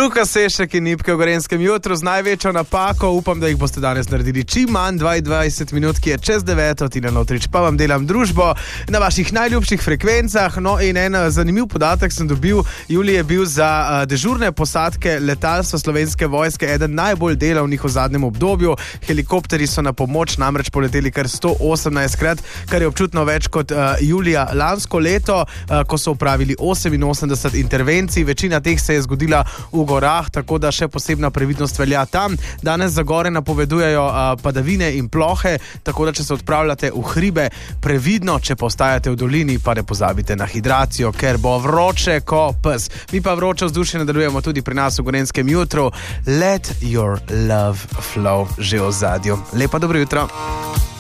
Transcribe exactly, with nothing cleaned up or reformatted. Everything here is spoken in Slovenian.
Luka Sešek in Nipke v Gorenjskem jutru z največjo napako. Upam, da jih boste danes naredili čim manj. dvaindvajset minut, ki je čez deveto, Tina Novtrič pa vam delam družbo na vaših najljubših frekvencah. No in en zanimiv podatek sem dobil. Julij je bil za uh, dežurne posadke letalstva Slovenske vojske eden najbolj delavnih v zadnjem obdobju. Helikopteri so na pomoč namreč poleteli kar sto osemnajstkrat, kar je občutno več kot uh, julija lansko leto, uh, ko so upravili oseminosemdeset intervencij. Večina teh se je zgodila v gorah, tako da še posebna previdnost velja tam. Danes za gore napovedujejo uh, padavine in plohe, tako da če se odpravljate v hribe, previdno, če pa ostajate v dolini, pa ne pozabite na hidracijo, ker bo vroče ko pes. Mi pa vroče vzdušje nadaljujemo tudi pri nas v Gorenjskem jutru. Let your love flow že v ozadju. Lepa dobro jutro.